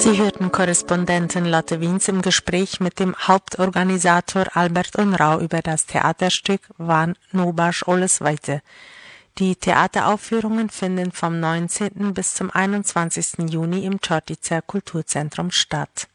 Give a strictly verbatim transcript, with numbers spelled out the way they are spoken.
Sie hörten Korrespondentin Lotte Wiens im Gespräch mit dem Hauptorganisator Albert Unrau über das Theaterstück Van Nobaš Olesvajte. Die Theateraufführungen finden vom neunzehnten bis zum einundzwanzigsten Juni im Čortica Kulturzentrum statt.